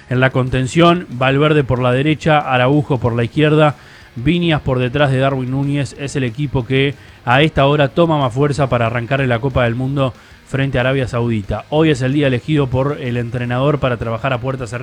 En la contención, Valverde por la derecha, Araujo por la izquierda, Viñas por detrás de Darwin Núñez. Es el equipo que a esta hora toma más fuerza para arrancar en la Copa del Mundo frente a Arabia Saudita. Hoy es el día elegido por el entrenador para trabajar a puertas cerradas.